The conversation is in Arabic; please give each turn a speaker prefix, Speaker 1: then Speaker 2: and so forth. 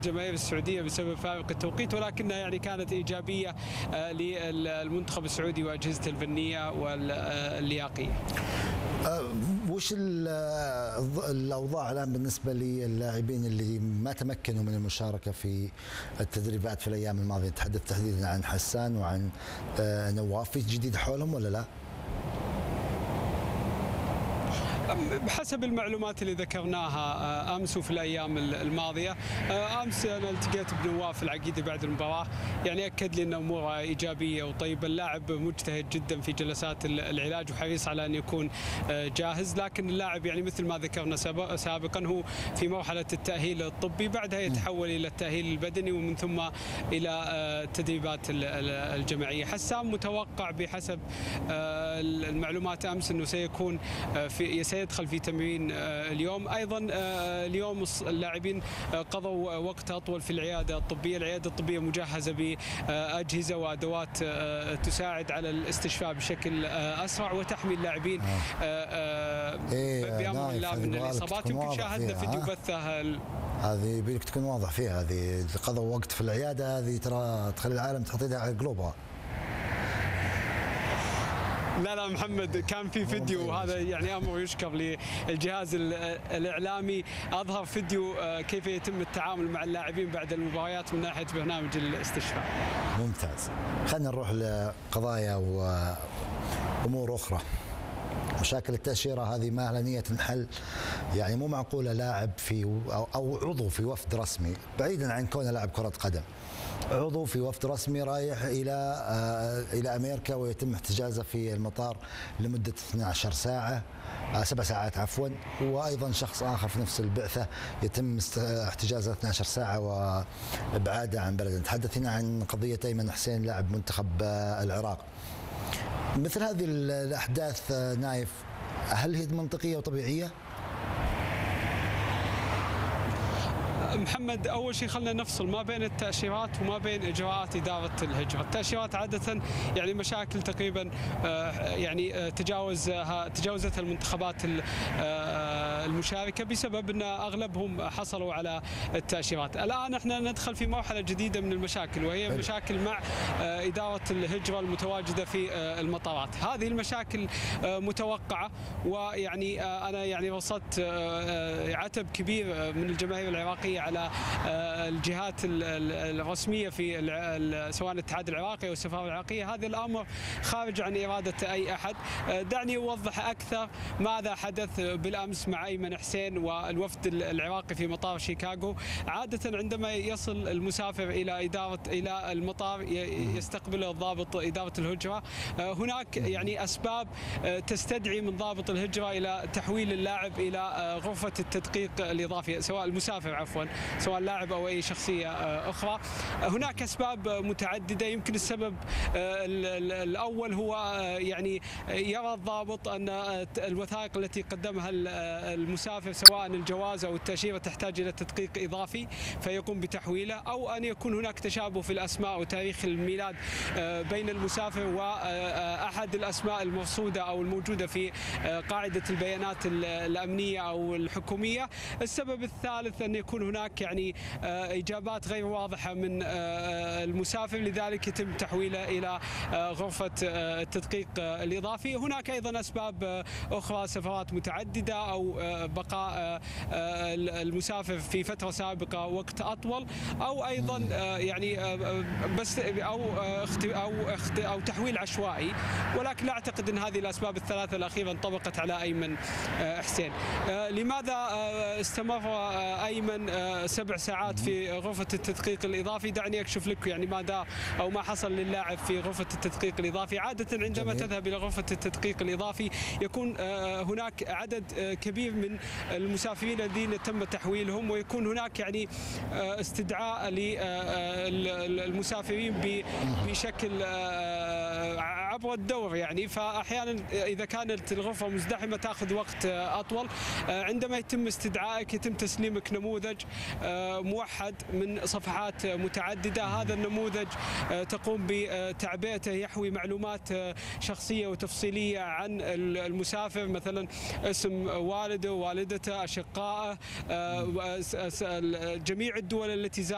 Speaker 1: الجماهير السعودية بسبب فارق التوقيت، ولكنها يعني كانت إيجابية للمنتخب السعودي وأجهزته الفنية واللياقية.
Speaker 2: وش الأوضاع الآن بالنسبة للاعبين اللي ما تمكنوا من المشاركة في التدريبات في الأيام الماضية؟ تحدث تحديدا عن حسان وعن نواف، في جديد حولهم ولا لا؟
Speaker 1: بحسب المعلومات اللي ذكرناها امس وفي الايام الماضيه، امس انا التقيت بنواف العقيدي بعد المباراه، يعني اكد لي ان اموره ايجابيه وطيبه. اللاعب مجتهد جدا في جلسات العلاج وحريص على ان يكون جاهز، لكن اللاعب يعني مثل ما ذكرنا سابقا هو في مرحله التاهيل الطبي، بعدها يتحول الى التاهيل البدني ومن ثم الى التدريبات الجماعيه. حسام متوقع بحسب المعلومات امس انه سيكون سيدخل في تمرين اليوم. ايضا اليوم اللاعبين قضوا وقت اطول في العياده الطبيه. العياده الطبيه مجهزه باجهزه وادوات تساعد على الاستشفاء بشكل اسرع وتحمي اللاعبين بامر الله من الاصابات. يمكن شاهدنا فيديو بثه
Speaker 2: هذه يبيلك تكون واضح فيها. هذه قضوا وقت في العياده، هذه ترى تخلي العالم تحط يدها على قلوبها.
Speaker 1: لا محمد، كان في فيديو، هذا يعني امر يشكر للجهاز الاعلامي، اظهر فيديو كيف يتم التعامل مع اللاعبين بعد المباريات من ناحيه برنامج الاستشفاء.
Speaker 2: ممتاز. خلينا نروح لقضايا وامور اخرى. مشاكل التأشيرة هذه ما لها نية تنحل. يعني مو معقولة لاعب أو عضو في وفد رسمي، بعيدا عن كونه لاعب كرة قدم، عضو في وفد رسمي رايح إلى أمريكا ويتم احتجازه في المطار لمدة 12 ساعة 7 ساعات عفوا، وأيضا شخص آخر في نفس البعثة يتم احتجازه 12 ساعة وإبعاده عن بلده. نتحدث هنا عن قضية أيمن حسين لاعب منتخب العراق. مثل هذه الأحداث نايف، هل هي منطقية وطبيعية؟
Speaker 1: محمد، أول شيء خلينا نفصل ما بين التأشيرات وما بين إجراءات إدارة الهجرة. التأشيرات عادة يعني مشاكل تقريبا يعني تجاوزتها المنتخبات المشاركة بسبب أن أغلبهم حصلوا على التأشيرات. الآن احنا ندخل في مرحلة جديدة من المشاكل، وهي مشاكل مع إدارة الهجرة المتواجدة في المطارات. هذه المشاكل متوقعة، ويعني أنا يعني رصدت عتب كبير من الجماهير العراقية على الجهات الرسمية في سواء الاتحاد العراقي او السفارة العراقية. هذا الامر خارج عن إرادة اي احد. دعني اوضح اكثر ماذا حدث بالامس مع ايمن حسين والوفد العراقي في مطار شيكاغو. عادة عندما يصل المسافر الى المطار يستقبله ضابط إدارة الهجرة. هناك يعني اسباب تستدعي من ضابط الهجرة الى تحويل اللاعب الى غرفة التدقيق الإضافية، سواء المسافر عفوا، سواء لاعب او اي شخصيه اخرى. هناك اسباب متعدده. يمكن السبب الاول هو يعني يرى الضابط ان الوثائق التي قدمها المسافر سواء الجواز او التاشيره تحتاج الى تدقيق اضافي فيقوم بتحويله، او ان يكون هناك تشابه في الاسماء وتاريخ الميلاد بين المسافر واحد الاسماء المرصوده او الموجوده في قاعده البيانات الامنيه او الحكوميه. السبب الثالث ان يكون هناك يعني اجابات غير واضحه من المسافر، لذلك يتم تحويله الى غرفه التدقيق الاضافي. هناك ايضا اسباب اخرى، سفرات متعدده او بقاء المسافر في فتره سابقه وقت اطول، او ايضا يعني بس او تحويل عشوائي. ولكن لا اعتقد ان هذه الاسباب الثلاثه الاخيره انطبقت على ايمن حسين. لماذا استمر ايمن 7 ساعات في غرفة التدقيق الإضافي؟ دعني أكشف لك يعني ماذا أو ما حصل للاعب في غرفة التدقيق الإضافي. عادة عندما تذهب إلى غرفة التدقيق الإضافي يكون هناك عدد كبير من المسافرين الذين تم تحويلهم، ويكون هناك يعني استدعاء للمسافرين بشكل عبر الدور يعني. فأحيانا إذا كانت الغرفة مزدحمة تأخذ وقت أطول. عندما يتم استدعائك يتم تسليمك نموذج موحد من صفحات متعددة. هذا النموذج تقوم بتعبئته، يحوي معلومات شخصية وتفصيلية عن المسافر، مثلا اسم والده، والدته، أشقائه، جميع الدول التي زار